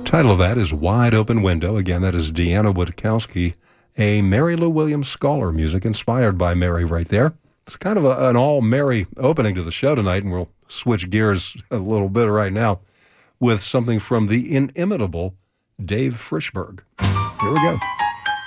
Title of that is Wide Open Window. Again, that is Deanna Witkowski, a Mary Lou Williams scholar, music inspired by Mary right there. It's kind of an all-Mary opening to the show tonight, and we'll switch gears a little bit right now with something from the inimitable Dave Frishberg. Here we go.